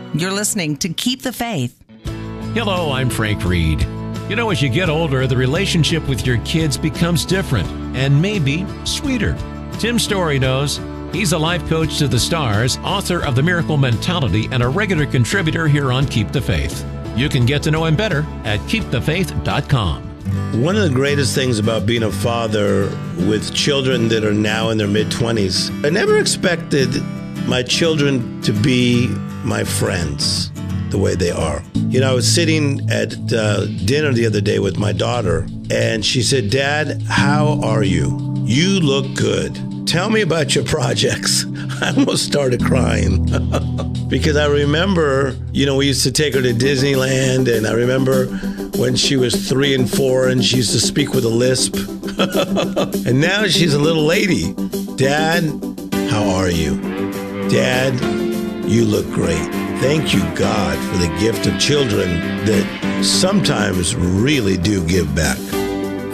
You're listening to Keep the Faith. Hello, I'm Frank Reed. You know, as you get older, the relationship with your kids becomes different and maybe sweeter. Tim Story knows. He's a life coach to the stars, author of The Miracle Mentality, and a regular contributor here on Keep the Faith. You can get to know him better at keepthefaith.com. One of the greatest things about being a father with children that are now in their mid-20s, I never expected my children to be my friends the way they are. You know, I was sitting at dinner the other day with my daughter, and she said, "Dad, how are you? You look good. Tell me about your projects." I almost started crying because I remember, you know, we used to take her to Disneyland, and I remember when she was 3 and 4 and she used to speak with a lisp. And now she's a little lady. "Dad, how are you? Dad, you look great." Thank you, God, for the gift of children that sometimes really do give back.